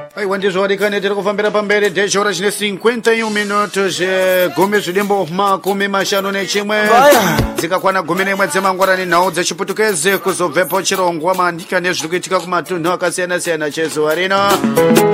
aiwa ndizvaonekane tiri kufambira pamberi dheshora chine 51 minutos gumi zvidimbo makumi mashanu nechimwe dzikakwana gumi nemwe dzemangwarani nhau dzechiputukeze kuzobvepo chirongwa maandika nezviri kuitika kumatunhu akasiyana-siyana chezuva rino.